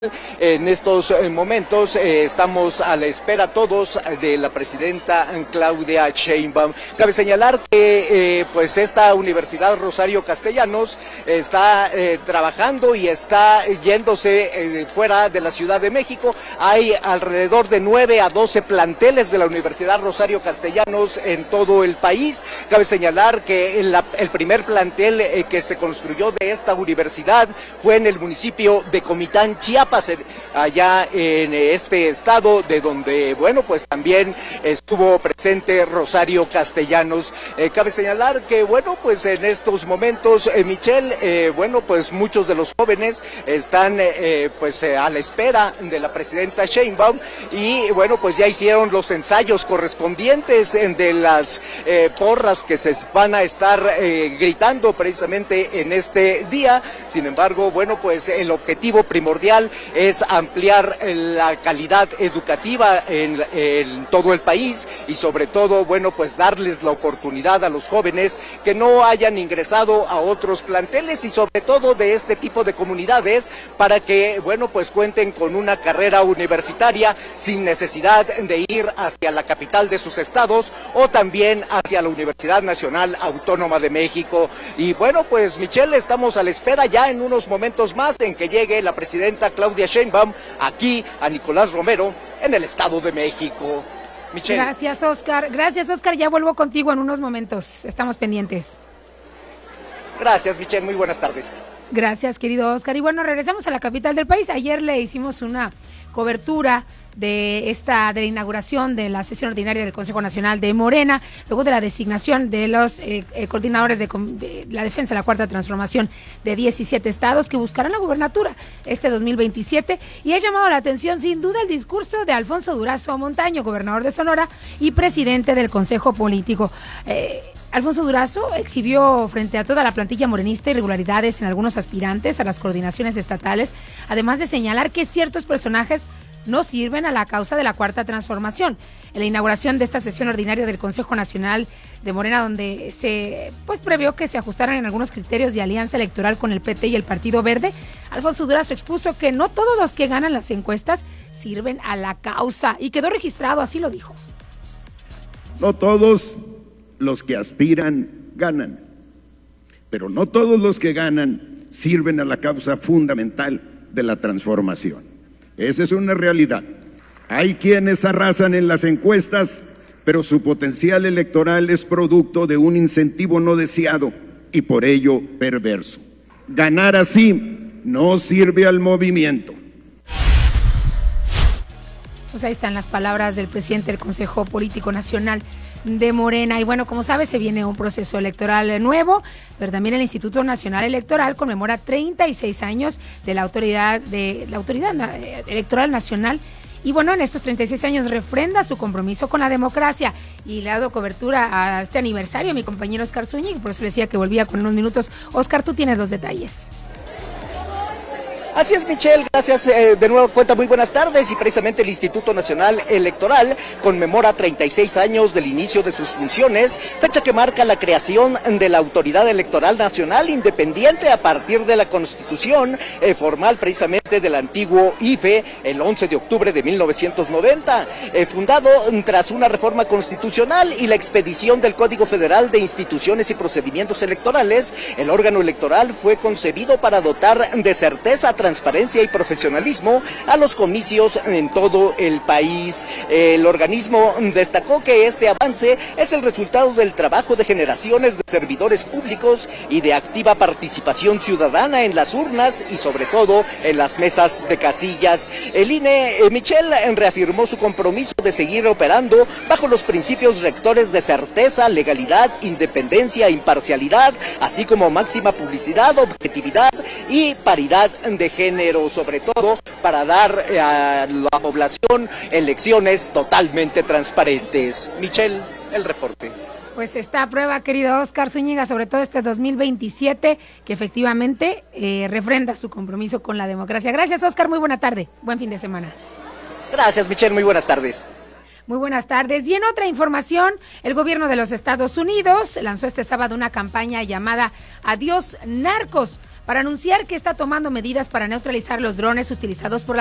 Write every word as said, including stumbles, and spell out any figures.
En estos momentos eh, estamos a la espera todos de la presidenta Claudia Sheinbaum. Cabe señalar que eh, pues esta Universidad Rosario Castellanos está eh, trabajando y está yéndose eh, fuera de la Ciudad de México. Hay alrededor de nueve a doce planteles de la Universidad Rosario Castellanos en todo el país. Cabe señalar que la, el primer plantel eh, que se construyó de esta universidad fue en el municipio de Comitán, Chiapas, allá en este estado, de donde, bueno, pues también estuvo presente Rosario Castellanos. Eh, cabe señalar que, bueno, pues en estos momentos, eh, Michelle, eh, bueno, pues muchos de los jóvenes están, eh, pues eh, a la espera de la presidenta Sheinbaum y, bueno, pues ya hicieron los ensayos correspondientes de las eh, porras que se van a estar eh, gritando precisamente en este día. Sin embargo, bueno, pues el objetivo primordial es ampliar la calidad educativa en, en todo el país y sobre todo, bueno, pues darles la oportunidad a los jóvenes que no hayan ingresado a otros planteles y sobre todo de este tipo de comunidades para que, bueno, pues cuenten con una carrera universitaria sin necesidad de ir hacia la capital de sus estados o también hacia la Universidad Nacional Autónoma de México. Y bueno, pues Michelle, estamos a la espera ya en unos momentos más en que llegue la presidenta Claudia Sheinbaum aquí a Nicolás Romero en el Estado de México. Michelle. Gracias, Oscar. Gracias, Oscar. Ya vuelvo contigo en unos momentos. Estamos pendientes. Gracias, Michelle. Muy buenas tardes. Gracias, querido Oscar. Y bueno, regresamos a la capital del país. Ayer le hicimos una cobertura de esta de la inauguración de la sesión ordinaria del Consejo Nacional de Morena, luego de la designación de los eh, eh, coordinadores de, de la defensa de la Cuarta Transformación de diecisiete estados que buscarán la gubernatura este dos mil veintisiete, y ha llamado la atención sin duda el discurso de Alfonso Durazo Montaño, gobernador de Sonora y presidente del Consejo Político. Eh, Alfonso Durazo exhibió frente a toda la plantilla morenista irregularidades en algunos aspirantes a las coordinaciones estatales, además de señalar que ciertos personajes no sirven a la causa de la Cuarta Transformación. En la inauguración de esta sesión ordinaria del Consejo Nacional de Morena, donde se pues previó que se ajustaran en algunos criterios de alianza electoral con el P T y el Partido Verde, Alfonso Durazo expuso que no todos los que ganan las encuestas sirven a la causa y quedó registrado, así lo dijo. No todos los que aspiran ganan, pero no todos los que ganan sirven a la causa fundamental de la transformación. Esa es una realidad. Hay quienes arrasan en las encuestas, pero su potencial electoral es producto de un incentivo no deseado y por ello perverso. Ganar así no sirve al movimiento. Pues ahí están las palabras del presidente del Consejo Político Nacional de Morena. Y bueno, como sabes, se viene un proceso electoral nuevo, pero también el Instituto Nacional Electoral conmemora treinta y seis años de la autoridad de la autoridad electoral nacional. Y bueno, en estos treinta y seis años refrenda su compromiso con la democracia y le ha dado cobertura a este aniversario a mi compañero Oscar Zúñiga, por eso le decía que volvía con unos minutos. Oscar, tú tienes los detalles. Así es, Michelle, gracias eh, de nuevo cuenta, muy buenas tardes. Y precisamente el Instituto Nacional Electoral conmemora treinta y seis años del inicio de sus funciones, fecha que marca la creación de la Autoridad Electoral Nacional Independiente a partir de la Constitución eh, formal precisamente del antiguo I F E el once de octubre de mil novecientos noventa, eh, fundado tras una reforma constitucional y la expedición del Código Federal de Instituciones y Procedimientos Electorales. El órgano electoral fue concebido para dotar de certeza, transparencia y profesionalismo a los comicios en todo el país. El organismo destacó que este avance es el resultado del trabajo de generaciones de servidores públicos y de activa participación ciudadana en las urnas y sobre todo en las mesas de casillas. El I N E, eh, Michelle, reafirmó su compromiso de seguir operando bajo los principios rectores de certeza, legalidad, independencia, imparcialidad, así como máxima publicidad, objetividad y paridad de género, sobre todo para dar a la población elecciones totalmente transparentes. Michelle, el reporte. Pues está a prueba, querido Oscar Zúñiga, sobre todo este dos mil veintisiete, que efectivamente eh, refrenda su compromiso con la democracia. Gracias, Oscar, muy buena tarde, buen fin de semana. Gracias, Michelle, muy buenas tardes. Muy buenas tardes. Y en otra información, el gobierno de los Estados Unidos lanzó este sábado una campaña llamada Adiós Narcos, para anunciar que está tomando medidas para neutralizar los drones utilizados por la